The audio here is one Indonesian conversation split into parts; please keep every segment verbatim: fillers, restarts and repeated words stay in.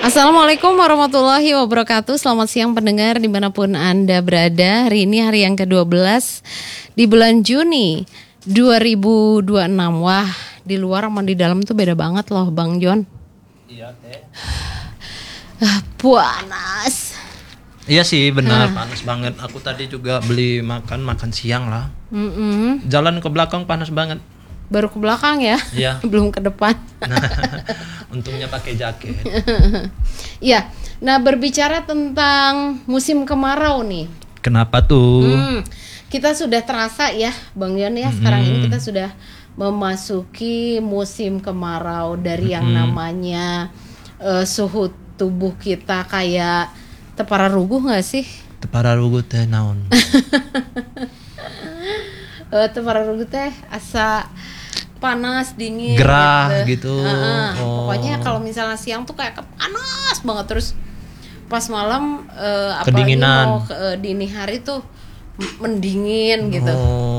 Assalamualaikum warahmatullahi wabarakatuh. Selamat siang pendengar dimanapun Anda berada. Hari ini hari yang kedua belas di bulan Juni dua ribu dua puluh enam. Wah, di luar sama di dalam tuh beda banget loh Bang John. Iya teh. Ah, panas. Iya sih benar, Ah. panas banget. Aku tadi juga beli makan makan siang lah. Mm-mm. Jalan ke belakang panas banget. Baru ke belakang ya, Iya. belum ke depan. Untungnya pakai jaket. Iya. Nah, berbicara tentang musim kemarau nih. Kenapa tuh? Hmm, kita sudah terasa ya, Bang Yon ya. Sekarang ini kita sudah memasuki musim kemarau dari yang namanya eh, suhu tubuh kita kayak tepara ruguh nggak sih? Tepara rugu teh naon? Eh, tepara ruguh teh asa panas dingin Gerah gitu. Heeh. Oh. Pokoknya kalau misalnya siang tuh kayak panas banget, terus pas malam eh, apalagi Kedinginan. mau ke eh, dini hari tuh m- mendingin gitu.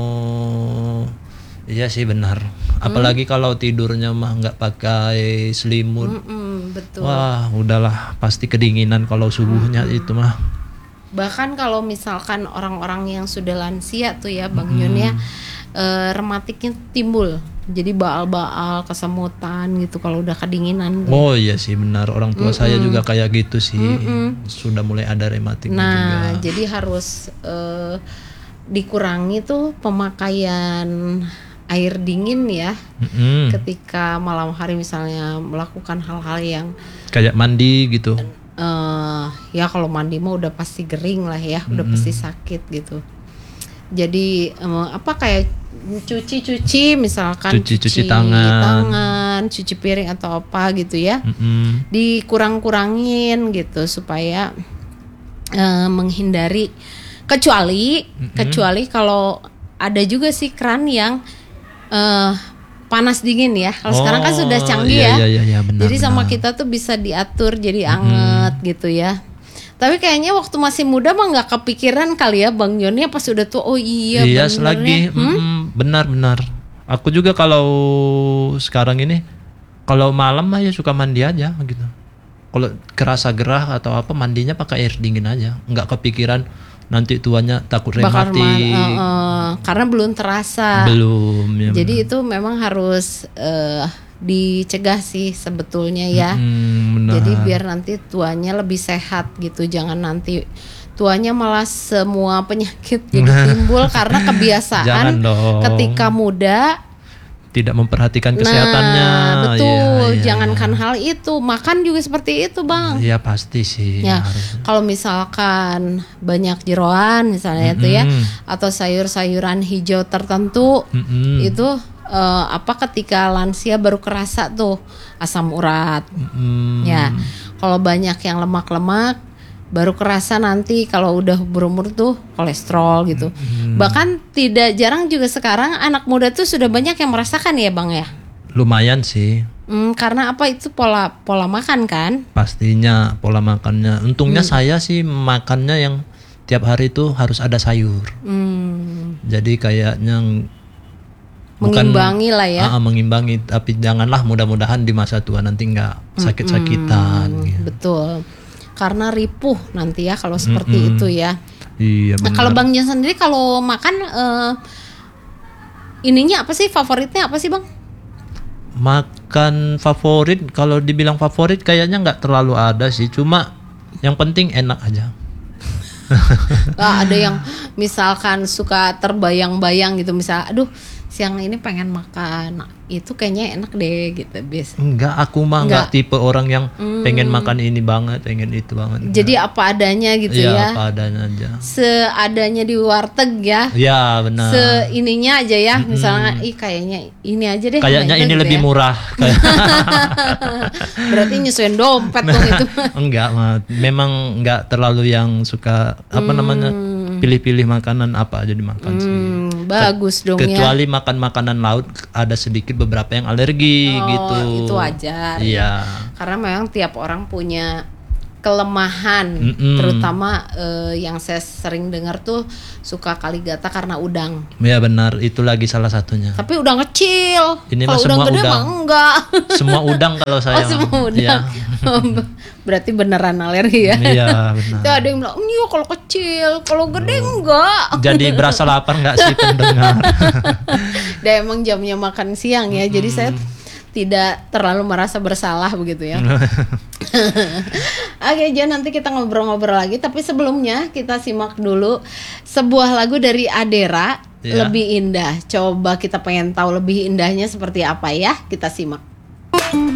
Oh. Iya sih benar. Apalagi kalau tidurnya mah nggak pakai selimut. Mm-mm, betul. Wah, udahlah pasti kedinginan kalau subuhnya itu mah. Bahkan kalau misalkan orang-orang yang sudah lansia tuh ya Bang Yun ya, eh, rematiknya timbul. Jadi baal-baal, kesemutan gitu kalau udah kedinginan. Oh iya sih benar, orang tua saya juga kayak gitu sih. Mm-mm. Sudah mulai ada rematiknya juga. Nah, jadi harus eh, dikurangi tuh pemakaian air dingin ya. Mm-mm. Ketika malam hari misalnya melakukan hal-hal yang Kayak mandi gitu. eh ya kalau mandi mah udah pasti gering lah ya, udah pasti sakit gitu. Jadi em, apa kayak cuci-cuci misalkan Cuci-cuci tangan. tangan, cuci piring atau apa gitu ya. Mm-mm. Dikurang-kurangin gitu supaya eh, menghindari, kecuali kecuali kalau ada juga sih keran yang eh, panas dingin ya. Kalau sekarang kan sudah Oh, canggih iya, ya. iya, iya, iya, benar, Jadi sama benar. kita tuh bisa diatur jadi anget gitu ya. Tapi kayaknya waktu masih muda mah nggak kepikiran kali ya Bang Joni, pas udah tuh oh iya Iya, bener selagi ya. Hmm? mm-mm, benar-benar. Aku juga kalau sekarang ini kalau malam mah ya suka mandi aja gitu. Kalau kerasa gerah atau apa mandinya pakai air dingin aja. Nggak kepikiran nanti tuanya takut Bakar rematik. ma- eh, eh, karena belum terasa. Belum ya. Jadi itu memang harus eh, dicegah sih sebetulnya ya. Hmm, benar. Jadi biar nanti tuanya lebih sehat gitu. Jangan nanti tuanya malah semua penyakit jadi timbul karena Jangan kebiasaan dong. ketika muda. Tidak memperhatikan kesehatannya. Nah, betul. Iya, iya, Jangankan hal itu, makan juga seperti itu, Bang. Iya pasti sih. Ya, harus. kalau misalkan banyak jeroan misalnya itu ya, Mm-mm. atau sayur-sayuran hijau tertentu, Mm-mm. itu eh, apa ketika lansia baru kerasa tuh asam urat. Mm-mm. Ya, kalau banyak yang lemak-lemak baru kerasa nanti kalau udah berumur tuh kolesterol gitu. Bahkan tidak jarang juga sekarang anak muda tuh sudah banyak yang merasakan ya Bang ya. Lumayan sih. Hmm, karena apa itu pola pola makan kan? Pastinya pola makannya. Untungnya Hmm. saya sih makannya yang tiap hari itu harus ada sayur. Hmm, Jadi kayaknya mengimbangi lah ya. Ah, mengimbangi. Tapi janganlah mudah-mudahan di masa tua nanti nggak sakit-sakitan. Hmm, gitu. betul. Karena ripuh nanti ya kalau seperti Mm-mm. itu ya. Iya Nah, benar. kalau Bang Jan sendiri kalau makan eh, ininya apa sih, favoritnya apa sih Bang? Makan favorit, kalau dibilang favorit kayaknya nggak terlalu ada sih. Cuma yang penting enak aja. Ah, ada yang misalkan suka terbayang-bayang gitu, misal aduh siang ini pengen makan, nah, itu kayaknya enak deh gitu biasa. Enggak, aku mah Enggak. enggak tipe orang yang pengen makan ini banget, pengen itu banget. Jadi apa adanya gitu Iya, ya. apa adanya aja. Seadanya di warteg ya. Ya benar. Se ininya aja ya. Misalnya ih kayaknya ini aja deh. Kayaknya nah, itu ini gitu lebih ya. murah. Kayak- Berarti nyesuaiin dompet dong itu. enggak, mah. Memang enggak terlalu yang suka apa namanya pilih-pilih makanan apa aja dimakan sih. Hmm, bagus dong ya. Kecuali makan makanan laut ada sedikit beberapa yang alergi Oh, gitu. itu wajar. Iya. Karena memang tiap orang punya kelemahan, Mm-mm. terutama eh, yang saya sering dengar tuh suka kaligata karena udang. Ya benar, itu lagi salah satunya. Tapi udang kecil. Ini Kalau mah udang semua gede udang. mah enggak. Semua udang kalau saya. Oh, semua mah. udang. Iya. Berarti beneran alergi ya. Iya benar. Itu ada yang bilang, iya kalau kecil, kalau gede enggak. Jadi berasa lapar nggak sih pendengar? Dan emang jamnya makan siang ya, jadi saya tidak terlalu merasa bersalah begitu ya. Oke, Jan, nanti kita ngobrol-ngobrol lagi. Tapi sebelumnya kita simak dulu sebuah lagu dari Adera, Ya. Lebih Indah. Coba kita pengen tahu lebih indahnya seperti apa ya. Kita simak.